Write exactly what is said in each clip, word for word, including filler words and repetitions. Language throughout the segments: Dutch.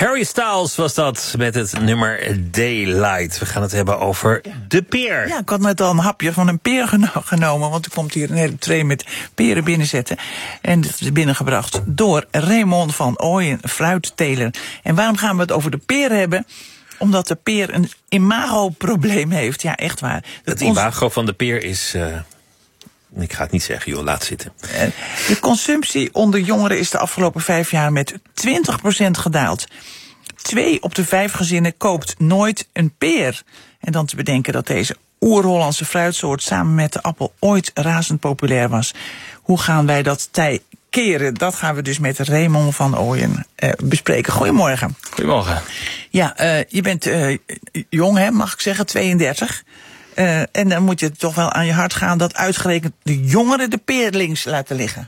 Harry Styles was dat met het nummer Daylight. We gaan het hebben over de peer. Ja, ik had net al een hapje van een peer geno- genomen... want er komt hier een hele tray met peren binnenzetten. En dat is binnengebracht door Raymond van Ooyen, fruitteler. En waarom gaan we het over de peer hebben? Omdat de peer een imagoprobleem heeft. Ja, echt waar. Het imago van de peer is... Uh... Ik ga het niet zeggen, joh, laat zitten. De consumptie onder jongeren is de afgelopen vijf jaar met twintig procent gedaald. Twee op de vijf gezinnen koopt nooit een peer. En dan te bedenken dat deze oer-Hollandse fruitsoort samen met de appel ooit razend populair was. Hoe gaan wij dat tij keren? Dat gaan we dus met Raymond van Ooyen uh, bespreken. Goedemorgen. Goedemorgen. Ja, uh, je bent uh, jong, hè, mag ik zeggen, tweeëndertig. Uh, en dan moet je toch wel aan je hart gaan dat uitgerekend de jongeren de peer links laten liggen.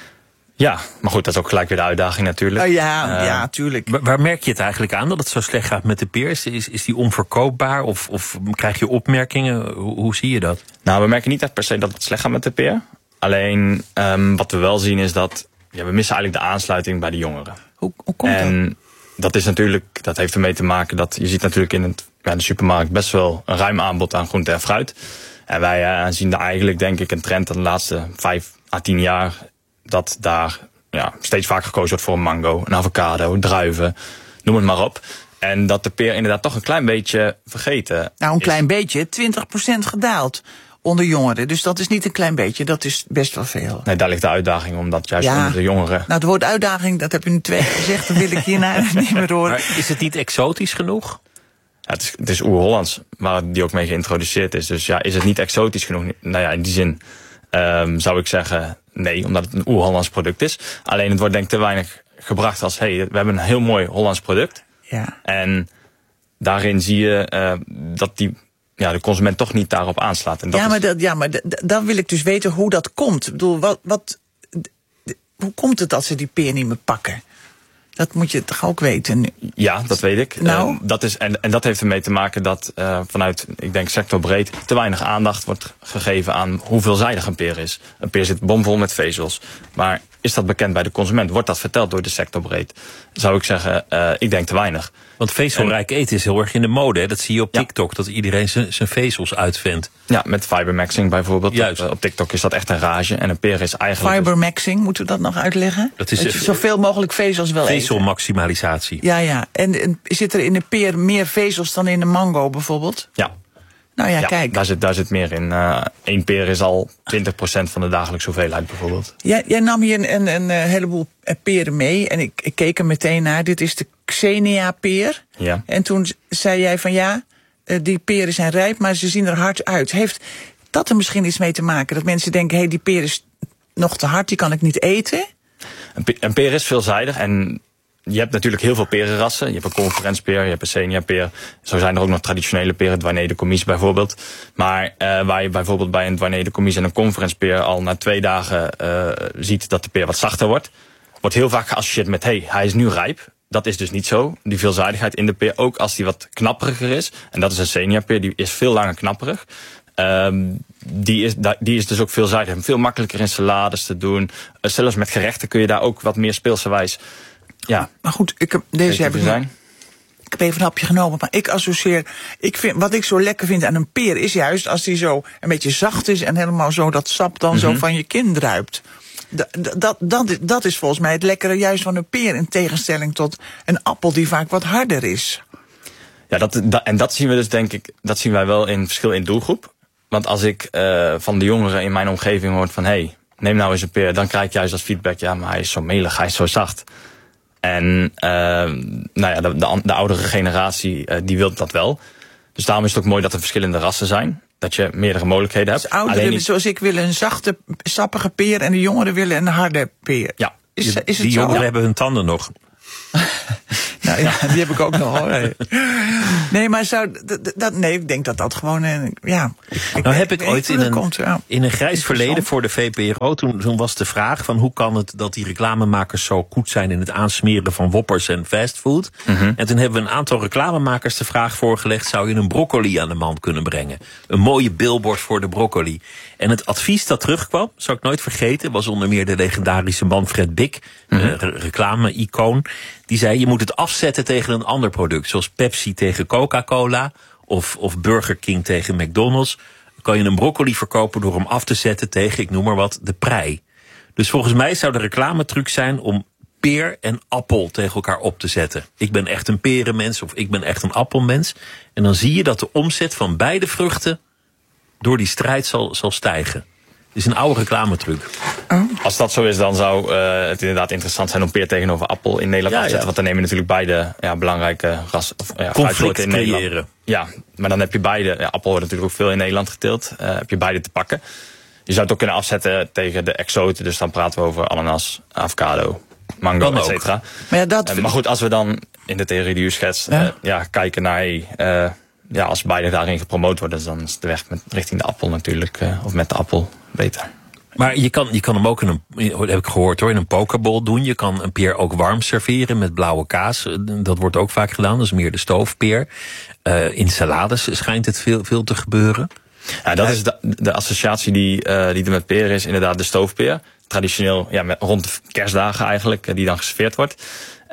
Ja, maar goed, dat is ook gelijk weer de uitdaging natuurlijk. Uh, ja, uh, ja, tuurlijk. Waar, waar merk je het eigenlijk aan dat het zo slecht gaat met de peer? Is, is die onverkoopbaar of, of krijg je opmerkingen? Hoe, hoe zie je dat? Nou, we merken niet echt per se dat het slecht gaat met de peer. Alleen um, wat we wel zien is dat ja, we missen eigenlijk de aansluiting bij de jongeren. Hoe, hoe komt en dat? Dat is natuurlijk, dat heeft ermee te maken dat je ziet natuurlijk in het, ja, de supermarkt best wel een ruim aanbod aan groente en fruit. En wij uh, zien daar eigenlijk denk ik een trend de laatste vijf à tien jaar dat daar ja, steeds vaker gekozen wordt voor een mango, een avocado, druiven, noem het maar op. En dat de peer inderdaad toch een klein beetje vergeten Nou, een is. klein beetje, twintig procent gedaald onder jongeren. Dus dat is niet een klein beetje, dat is best wel veel. Nee, daar ligt de uitdaging, omdat juist Ja. onder de jongeren... Nou, het woord uitdaging, dat heb je nu twee keer gezegd, dat wil ik hierna niet meer horen. Maar is het niet exotisch genoeg? Ja, het is, het is oer-Hollands, waar die ook mee geïntroduceerd is. Dus ja, is het niet exotisch genoeg? Nou ja, in die zin um, zou ik zeggen nee, omdat het een oer-Hollands product is. Alleen het wordt denk ik te weinig gebracht als, hé, hey, we hebben een heel mooi Hollands product. Ja. En daarin zie je uh, dat die, ja, de consument toch niet daarop aanslaat. En dat Ja, is... maar, dat, ja, maar d- d- dan wil ik dus weten hoe dat komt. Ik bedoel, wat, wat, d- d- hoe komt het dat ze die peer niet meer pakken? Dat moet je toch ook weten? Ja, dat weet ik. Nou? Uh, dat is, en, en dat heeft ermee te maken dat uh, vanuit, ik denk sectorbreed, te weinig aandacht wordt gegeven aan hoe veelzijdig een peer is. Een peer zit bomvol met vezels. Maar is dat bekend bij de consument? Wordt dat verteld door de sectorbreed? Zou ik zeggen, uh, ik denk te weinig. Want vezelrijk eten is heel erg in de mode. Hè? Dat zie je op Ja. TikTok, dat iedereen zijn vezels uitvindt. Ja, met fibermaxing bijvoorbeeld. Juist. Op, op TikTok is dat echt een rage. En een peer is eigenlijk... Fibermaxing, moeten we dat nog uitleggen? Dat is je een- zoveel mogelijk vezels wil eten. Vezelmaximalisatie. Ja, ja. En, en zit er in een peer meer vezels dan in een mango bijvoorbeeld? Ja, Nou ja, ja kijk. daar, zit, daar zit meer in. Uh, Eén peer is al twintig procent van de dagelijkse hoeveelheid bijvoorbeeld. Jij, jij nam hier een, een, een heleboel peren mee en ik, ik keek er meteen naar. Dit is de Xenia-peer. Ja. En toen zei jij van ja, eh, die peren zijn rijp, maar ze zien er hard uit. Heeft dat er misschien iets mee te maken? Dat mensen denken, hé, hey, die peer is nog te hard, die kan ik niet eten? Een peer, een peer is veelzijdig en je hebt natuurlijk heel veel perenrassen. Je hebt een conferencepeer, je hebt een Xenia-peer. Zo zijn er ook nog traditionele peren, Douarnenez de Commies bijvoorbeeld. Maar uh, waar je bijvoorbeeld bij een Douarnenez de Commies en een conferencepeer al na twee dagen uh, ziet dat de peer wat zachter wordt, wordt heel vaak geassocieerd met, hé, hey, hij is nu rijp. Dat is dus niet zo. Die veelzijdigheid in de peer, ook als die wat knapperiger is. En dat is een Xenia-peer, die is veel langer knapperig. Um, die, is, die is dus ook veelzijdig. Veel makkelijker in salades te doen. Uh, zelfs met gerechten kun je daar ook wat meer speelserwijs... Ja, Maar goed, ik heb, deze heb ik, zijn. ik heb even een hapje genomen, maar ik associeer, ik vind, wat ik zo lekker vind aan een peer is juist als die zo een beetje zacht is en helemaal zo dat sap dan mm-hmm. zo van je kin druipt. Dat, dat, dat, dat is volgens mij het lekkere juist van een peer in tegenstelling tot een appel die vaak wat harder is. Ja, dat, dat, en dat zien we dus denk ik, dat zien wij wel in verschil in doelgroep. Want als ik uh, van de jongeren in mijn omgeving hoor van, hé, hey, neem nou eens een peer, dan krijg ik juist als feedback, ja, maar hij is zo melig, hij is zo zacht. En uh, nou ja, de, de, de oudere generatie uh, die wil dat wel. Dus daarom is het ook mooi dat er verschillende rassen zijn. Dat je meerdere mogelijkheden hebt. Dus ouderen, Alleen niet... zoals ik, willen een zachte, sappige peer en de jongeren willen een harde peer. Ja. Is, is het Die zo? jongeren Ja. hebben hun tanden nog. Nou ja, die heb ik ook nog hoor. Nee, nee maar zou dat, dat, nee, ik denk dat dat gewoon een, ja. Ik, Nou heb ik weet ooit hoe in dat een, komt, ja. in een grijs verleden Interessant. voor de V P R O... Toen, toen was de vraag van hoe kan het dat die reclamemakers zo goed zijn... in het aansmeren van woppers en fastfood. Mm-hmm. En toen hebben we een aantal reclamemakers de vraag voorgelegd... zou je een broccoli aan de man kunnen brengen? Een mooie billboard voor de broccoli. En het advies dat terugkwam, zou ik nooit vergeten... was onder meer de legendarische Manfred Bik, mm-hmm. uh, reclame-icoon. Die zei, je moet het afsnijden afzetten tegen een ander product. Zoals Pepsi tegen Coca-Cola of, of Burger King tegen McDonald's. Kan je een broccoli verkopen door hem af te zetten tegen, ik noem maar wat, de prei. Dus volgens mij zou de reclametruc zijn om peer en appel tegen elkaar op te zetten. Ik ben echt een perenmens of ik ben echt een appelmens. En dan zie je dat de omzet van beide vruchten door die strijd zal, zal stijgen. Het is een oude reclametruc. Oh. Als dat zo is, dan zou uh, het inderdaad interessant zijn om peer tegenover appel in Nederland Ja, af te zetten. ja. Want dan nemen natuurlijk beide ja, belangrijke ras, of, ja, Conflict fruitsoorten in creëren. Nederland. Ja, maar dan heb je beide. Ja, appel wordt natuurlijk ook veel in Nederland geteeld. Uh, heb je beide te pakken. Je zou het ook kunnen afzetten tegen de exoten. Dus dan praten we over ananas, avocado, mango, Dan et cetera. Maar, ja, dat Uh, maar goed, als we dan in de theorie die u schetst, Ja. uh, ja, kijken naar hey, uh, ja, als beide daarin gepromoot worden, dan is de weg met, richting de appel natuurlijk, uh, of met de appel, beter. Maar je kan, je kan hem ook in een, heb ik gehoord hoor, in een pokeball doen. Je kan een peer ook warm serveren met blauwe kaas. Dat wordt ook vaak gedaan, dat is meer de stoofpeer. Uh, in salades schijnt het veel, veel te gebeuren. Ja, dat is de, de associatie die, uh, die er met peren is, inderdaad de stoofpeer. Traditioneel ja, met, rond de kerstdagen eigenlijk, die dan geserveerd wordt.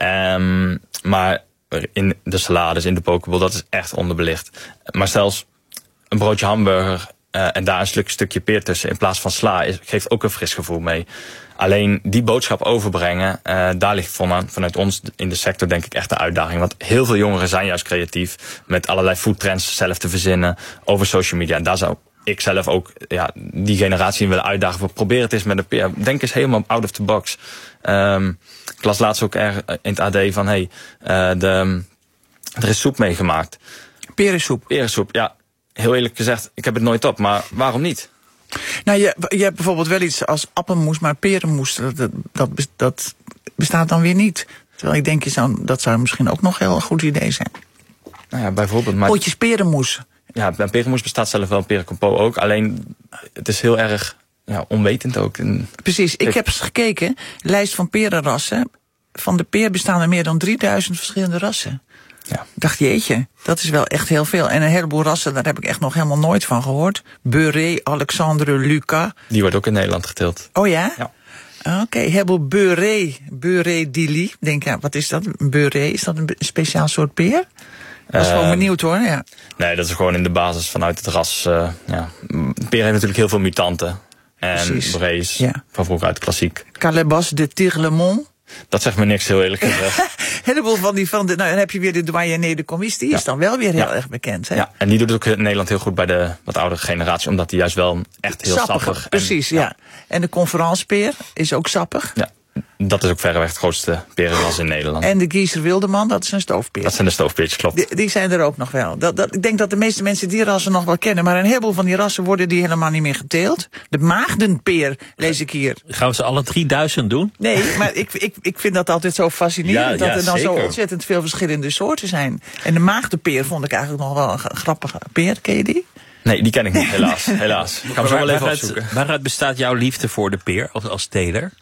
Um, maar in de salades, in de pokeball, dat is echt onderbelicht. Maar zelfs een broodje hamburger uh, en daar een stuk, stukje peer tussen in plaats van sla is, geeft ook een fris gevoel mee. Alleen die boodschap overbrengen, uh, daar ligt van, vanuit ons in de sector denk ik echt de uitdaging. Want heel veel jongeren zijn juist creatief met allerlei foodtrends zelf te verzinnen over social media. En daar zou ik zelf ook ja, die generatie in willen uitdagen voor probeer het eens met een peer. Denk eens helemaal out of the box. Um, ik las laatst ook er in het A D van hey, uh, de, er is soep meegemaakt. perensoep. Perensoep, ja. Heel eerlijk gezegd, ik heb het nooit op, maar waarom niet? Nou, je, je hebt bijvoorbeeld wel iets als appelmoes, maar perenmoes, dat, dat, dat, dat bestaat dan weer niet. Terwijl ik denk, je zou, dat zou misschien ook nog heel een goed idee zijn. Nou ja, bijvoorbeeld. Maar Potjes perenmoes. ja, bij perenmoes bestaat zelf wel perencompot ook. Alleen, het is heel erg ja, onwetend ook. En Precies, ik heb eens gekeken, lijst van perenrassen. Van de peer bestaan er meer dan drieduizend verschillende rassen. ja. Ik dacht, jeetje, dat is wel echt heel veel. En een heleboel rassen, daar heb ik echt nog helemaal nooit van gehoord. Beurré, Alexandre, Lucas. Die wordt ook in Nederland geteeld. Oh ja? Ja. Oké, okay. Heleboel Beurré, Beurré d'Illy. Denk, ja, wat is dat? Beurré, is dat een speciaal soort peer? Ik was gewoon Uh, benieuwd hoor, ja. Nee, dat is gewoon in de basis vanuit het ras. Uh, ja. Peer heeft natuurlijk heel veel mutanten. En Precies. Beurré is Ja. van vroeger uit klassiek. Calebas de Tirlemont. Dat zegt me niks, heel eerlijk gezegd. Heleboel van die van de, nou dan heb je weer de doyenné de commis, die Ja. is dan wel weer heel Ja. erg bekend, hè? Ja, en die doet het ook in Nederland heel goed bij de wat oudere generatie. Omdat die juist wel echt heel Sappig, sappig. precies, en, ja. En de conferencepeer is ook sappig. Ja, dat is ook verreweg het grootste perenras in Nederland. En de Giezer Wildeman, dat is een stoofpeer. Dat zijn de stoofpeertjes, klopt. Die, die zijn er ook nog wel. Dat, dat, ik denk dat de meeste mensen die rassen nog wel kennen. Maar een heleboel van die rassen worden die helemaal niet meer geteeld. De maagdenpeer, lees ik hier. Gaan we ze alle drieduizend doen? Nee, maar ik, ik, ik vind dat altijd zo fascinerend. Ja, dat ja, er dan zo zeker. ontzettend veel verschillende soorten zijn. En de maagdenpeer vond ik eigenlijk nog wel een grappige peer. Ken je die? Nee, die ken ik niet, helaas. helaas. Ik ga hem zo wel even waaruit, opzoeken. waaruit bestaat jouw liefde voor de peer als, als teler?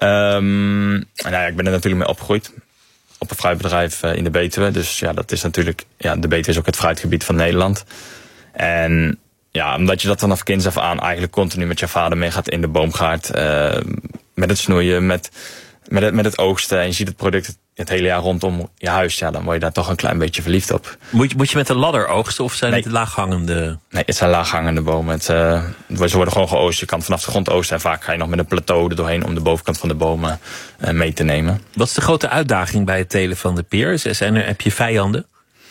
Um, nou ja, ik ben er natuurlijk mee opgegroeid. Op een fruitbedrijf uh, in de Betuwe. Dus ja, dat is natuurlijk. Ja, de Betuwe is ook het fruitgebied van Nederland. En ja, omdat je dat vanaf kinds af aan eigenlijk continu met je vader mee gaat in de boomgaard. Uh, met het snoeien, met, met, het, met het oogsten. En je ziet het product het hele jaar rondom je huis. Ja, dan word je daar toch een klein beetje verliefd op. Moet je, moet je met een ladder oogsten of zijn Nee. het laaghangende? Nee, het zijn laaghangende bomen. Het, uh, ze worden gewoon geoost. Je kan vanaf de grond oosten. En vaak ga je nog met een plateau er doorheen om de bovenkant van de bomen uh, mee te nemen. Wat is de grote uitdaging bij het telen van de peer? Zijn er, heb je vijanden?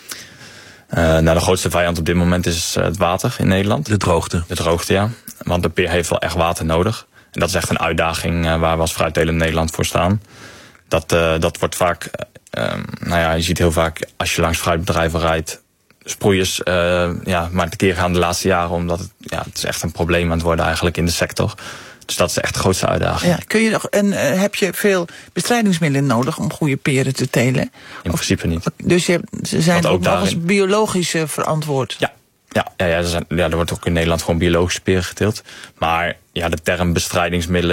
Uh, nou, de grootste vijand op dit moment is uh, het water in Nederland. De droogte. De droogte, ja. Want de peer heeft wel echt water nodig. En dat is echt een uitdaging uh, waar we als fruitteler in Nederland voor staan. Dat, uh, dat wordt vaak, uh, um, nou ja, je ziet heel vaak als je langs fruitbedrijven rijdt, sproeiers, uh, ja, maar te keer gaan de laatste jaren, omdat het, ja, het is echt een probleem aan het worden eigenlijk in de sector. Dus dat is echt de grootste uitdaging. Ja, kun je nog, en uh, heb je veel bestrijdingsmiddelen nodig om goede peren te telen? In principe niet. Dus je, ze zijn Want ook, ook nog eens daarin- biologisch uh, verantwoord. Ja. Ja, ja, ja, er, zijn, ja, er wordt ook in Nederland gewoon biologische peren geteeld. Maar ja, de term bestrijdingsmiddelen